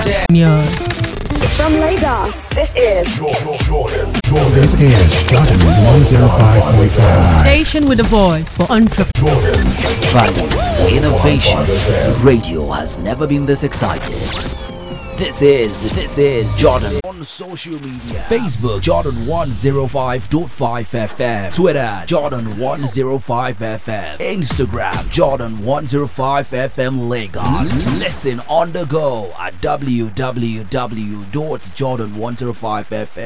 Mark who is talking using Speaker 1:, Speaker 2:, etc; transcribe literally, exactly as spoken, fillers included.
Speaker 1: News.
Speaker 2: From Lagos, this is
Speaker 3: Jordan, Jordan, Jordan. This is Jordan one oh five point five.
Speaker 1: Station with a voice for entrepreneurs.
Speaker 3: Jordan.
Speaker 4: Value, innovation. Radio has never been this excited. This is, this is Jordan on social media. Facebook, Jordan one oh five point five F M. Twitter, Jordan one oh five F M. Instagram, Jordan one oh five F M Lagos. Listen on the go at w w w dot jordan one oh five f m.